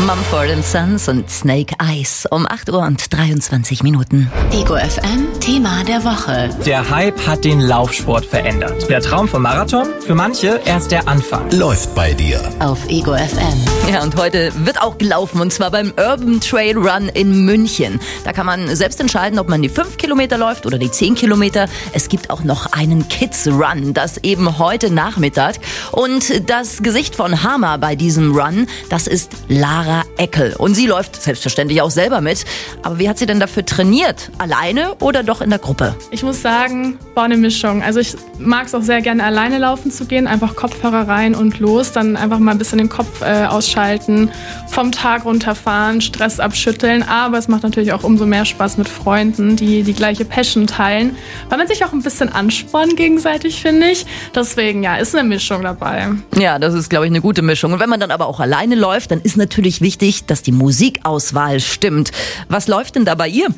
Mumford & Sons und Snake Eyes um 8:23 Uhr. Ego FM, Thema der Woche. Der Hype hat den Laufsport verändert. Der Traum vom Marathon? Für manche erst der Anfang. Läuft bei dir. Auf Ego FM. Ja, und heute wird auch gelaufen, und zwar beim Urban Trail Run in München. Da kann man selbst entscheiden, ob man die 5 Kilometer läuft oder die 10 Kilometer. Es gibt auch noch einen Kids Run, das eben heute Nachmittag. Und das Gesicht von Hama bei diesem Run, das ist Lara Eckel. Und sie läuft selbstverständlich auch selber mit. Aber wie hat sie denn dafür trainiert? Alleine oder doch in der Gruppe? Ich muss sagen, war eine Mischung. Also ich mag es auch sehr gerne, alleine laufen zu gehen. Einfach Kopfhörer rein und los. Dann einfach mal ein bisschen den Kopf ausschalten, vom Tag runterfahren, Stress abschütteln. Aber es macht natürlich auch umso mehr Spaß mit Freunden, die die gleiche Passion teilen. Weil man sich auch ein bisschen anspornt gegenseitig, finde ich. Deswegen, ja, ist eine Mischung dabei. Ja, das ist, glaube ich, eine gute Mischung. Und wenn man dann aber auch alleine läuft, dann ist natürlich wichtig, dass die Musikauswahl stimmt. Was läuft denn da bei ihr?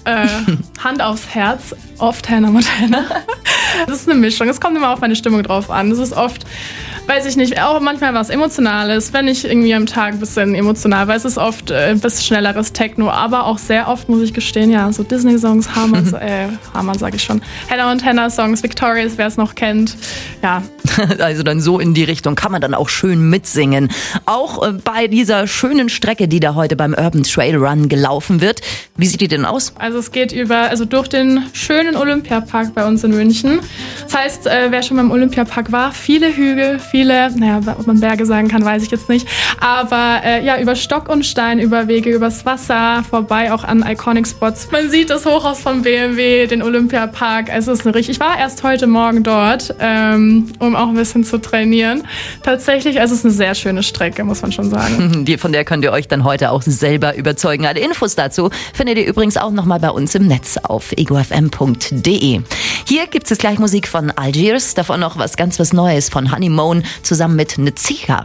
Hand aufs Herz, oft Hannah Montana. Das ist eine Mischung. Es kommt immer auf meine Stimmung drauf an. Das ist oft, weiß ich nicht, auch manchmal was Emotionales, wenn ich irgendwie am Tag ein bisschen emotional, weil es ist oft ein bisschen schnelleres Techno, aber auch sehr oft, muss ich gestehen, ja, so Disney-Songs, Hannah sage ich schon, Hannah Montana-Songs, Victorious, wer es noch kennt, ja. Also dann so in die Richtung kann man dann auch schön mitsingen. Auch bei dieser schönen Strecke, die da heute beim Urban Trail Run gelaufen wird. Wie sieht die denn aus? Also es geht durch den schönen Olympiapark bei uns in München. Das heißt, wer schon beim Olympiapark war, viele Hügel, ob man Berge sagen kann, weiß ich jetzt nicht. Aber über Stock und Stein, über Wege, übers Wasser, vorbei auch an Iconic Spots. Man sieht das Hochhaus von BMW, den Olympiapark. Also es ist ich war erst heute Morgen dort, um auch ein bisschen zu trainieren. Tatsächlich, also es ist eine sehr schöne Strecke, muss man schon sagen. Von der könnt ihr euch dann heute auch selber überzeugen. Alle Infos dazu findet ihr übrigens auch nochmal bei uns im Netz auf egofm.de. Hier gibt es gleich Musik von Algiers, davon noch was Neues von Honeymoon zusammen mit Nezika.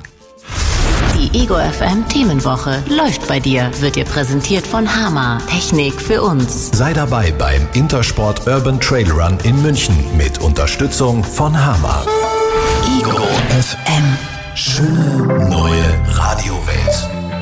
Die Ego FM Themenwoche läuft bei dir, wird dir präsentiert von Hama. Technik für uns. Sei dabei beim Intersport Urban Trail Run in München mit Unterstützung von Hama. Ego FM. Schöne neue Radiowelt.